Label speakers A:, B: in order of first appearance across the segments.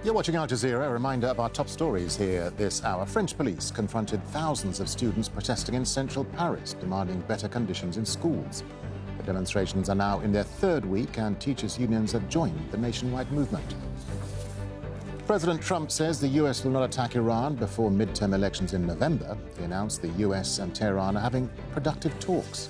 A: You're watching Al Jazeera. A reminder of our top stories here this hour. French police confronted thousands of students protesting in central Paris, demanding better conditions in schools. The demonstrations are now in their third week, and teachers' unions have joined the nationwide movement. President Trump says the US will not attack Iran before midterm elections in November. He announced the US and Tehran are having productive talks.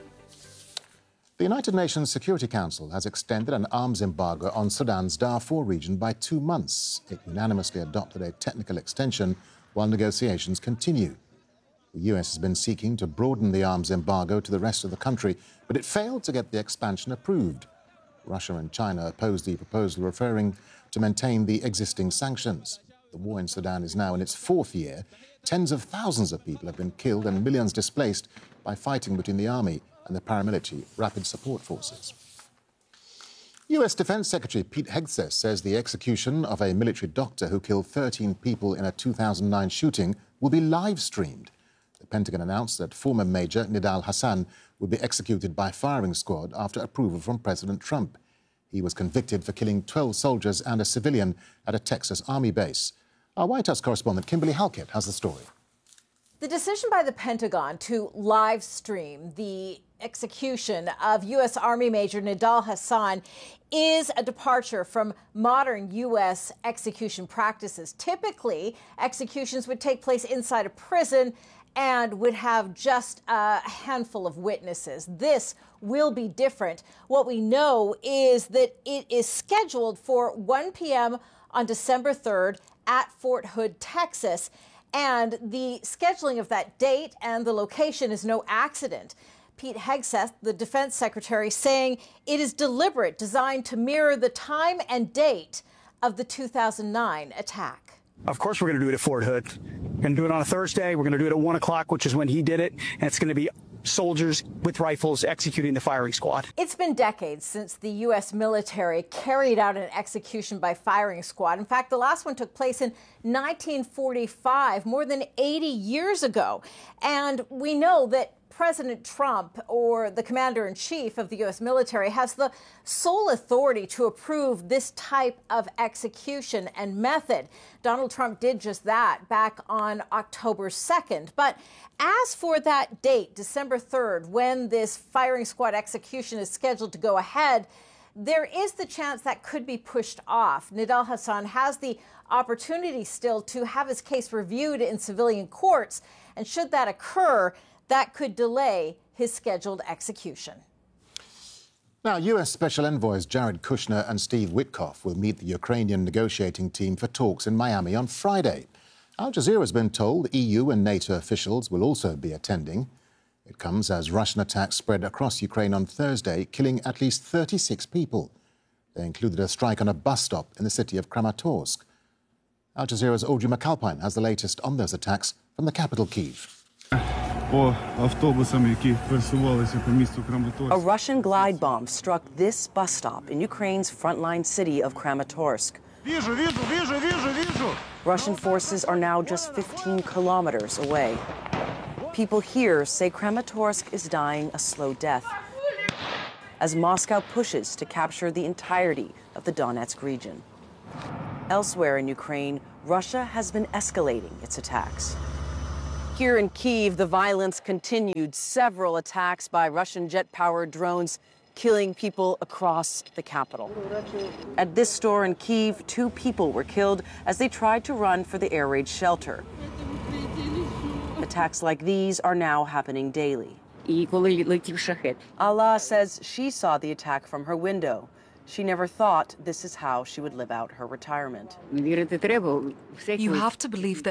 A: The United Nations Security Council has extended an arms embargo on Sudan's Darfur region by 2 months. It unanimously adopted a technical extension while negotiations continue. The US has been seeking to broaden the arms embargo to the rest of the country, but it failed to get the expansion approved. Russia and China opposed the proposal, referring to maintain the existing sanctions. The war in Sudan is now in its fourth year. Tens of thousands of people have been killed and millions displaced by fighting between the army and the paramilitary Rapid Support Forces. US Defense Secretary Pete Hegseth says the execution of a military doctor who killed 13 people in a 2009 shooting will be live-streamed. The Pentagon announced that former Major Nidal Hasan will be executed by firing squad after approval from President Trump. He was convicted for killing 12 soldiers and a civilian at a Texas Army base. Our White House correspondent Kimberly Halkett has the story.
B: The decision by the Pentagon to live stream the execution of U.S. Army Major Nidal Hasan is a departure from modern U.S. execution practices. Typically, executions would take place inside a prison and would have just a handful of witnesses. This will be different. What we know is that it is scheduled for 1 p.m. on December 3rd at Fort Hood, Texas. And the scheduling of that date and the location is no accident. Pete Hegseth, the defense secretary, saying it is deliberate, designed to mirror the time and date of the 2009 attack.
C: Of course, we're going to do it at Fort Hood. We're going to do it on a Thursday. We're going to do it at 1 o'clock, which is when he did it. And it's going to be soldiers with rifles executing the firing squad.
B: It's been decades since the U.S. military carried out an execution by firing squad. In fact, the last one took place in 1945, more than 80 years ago. And we know that President Trump, or the commander-in-chief of the U.S. military, has the sole authority to approve this type of execution and method. Donald Trump did just that back on October 2nd. But as for that date, December 3rd, when this firing squad execution is scheduled to go ahead, there is the chance that could be pushed off. Nidal Hasan has the opportunity still to have his case reviewed in civilian courts, and should that occur, that could delay his scheduled execution.
A: Now, US Special Envoys Jared Kushner and Steve Witkoff will meet the Ukrainian negotiating team for talks in Miami on Friday. Al Jazeera has been told EU and NATO officials will also be attending. It comes as Russian attacks spread across Ukraine on Thursday, killing at least 36 people. They included a strike on a bus stop in the city of Kramatorsk. Al Jazeera's Audrey McAlpine has the latest on those attacks from the capital, Kyiv.
D: A
E: Russian glide bomb struck this bus stop in Ukraine's frontline city of Kramatorsk. Russian forces are now just 15 kilometers away. People here say Kramatorsk is dying a slow death as Moscow pushes to capture the entirety of the Donetsk region. Elsewhere in Ukraine, Russia has been escalating its attacks. Here in Kyiv, the violence continued. Several attacks by Russian jet-powered drones killing people across the capital. At this store in Kyiv, 2 people were killed as they tried to run for the air raid shelter. Attacks like these are now happening daily. Allah says she saw the attack from her window. She never thought this is how she would live out her retirement.
F: You have to believe that